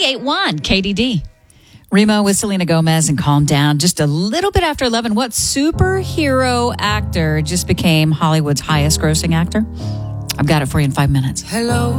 98.1 KDD. Remo with Selena Gomez and Calm Down. Just a little bit after 11. What superhero actor just became Hollywood's highest grossing actor? I've got it for you in 5 minutes. Hello.